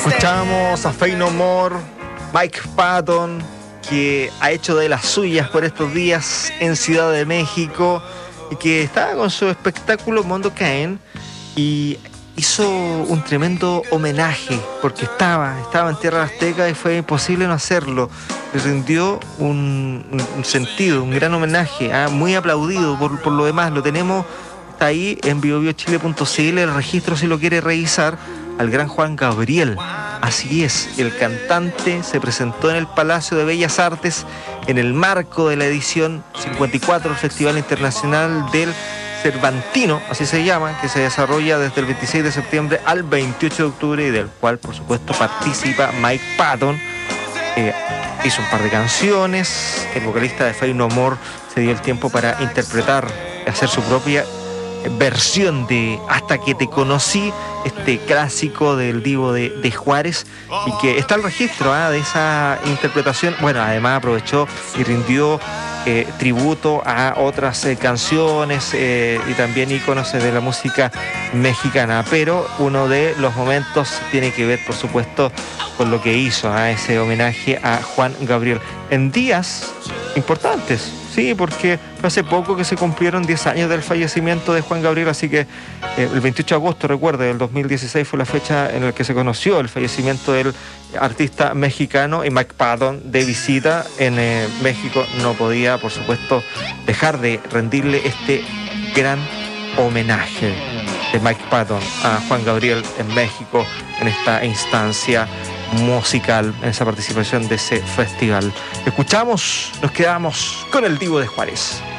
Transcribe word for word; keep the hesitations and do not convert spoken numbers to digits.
Escuchamos a Faith No More, Mike Patton, que ha hecho de las suyas por estos días en Ciudad de México y que estaba con su espectáculo Mondo Caen y hizo un tremendo homenaje porque estaba, estaba en Tierra Azteca y fue imposible no hacerlo. Le rindió un, un sentido, un gran homenaje, ¿eh? Muy aplaudido por, por lo demás. Lo tenemos, está ahí en bio bio chile punto c l, el registro si lo quiere revisar, al gran Juan Gabriel. Así es, el cantante se presentó en el Palacio de Bellas Artes en el marco de la edición cincuenta y cuatro del Festival Internacional del Cervantino, así se llama, que se desarrolla desde el veintiséis de septiembre al veintiocho de octubre y del cual, por supuesto, participa Mike Patton. Eh, hizo un par de canciones, el vocalista de Faith No More se dio el tiempo para interpretar, hacer su propia versión de Hasta que te conocí, este clásico del Divo de, de Juárez, y que está el registro ¿eh? de esa interpretación. Bueno, además aprovechó y rindió eh, tributo a otras eh, canciones eh, y también íconos de la música mexicana, pero uno de los momentos tiene que ver, por supuesto, con lo que hizo ¿eh? ese homenaje a Juan Gabriel en días importantes. Sí, porque fue hace poco que se cumplieron diez años del fallecimiento de Juan Gabriel, así que eh, el veintiocho de agosto, recuerde, del dos mil dieciséis fue la fecha en la que se conoció el fallecimiento del artista mexicano, y Mike Patton, de visita en eh, México, no podía, por supuesto, dejar de rendirle este gran homenaje de Mike Patton a Juan Gabriel en México, en esta instancia musical, en esa participación de ese festival. Escuchamos, nos quedamos con el Divo de Juárez.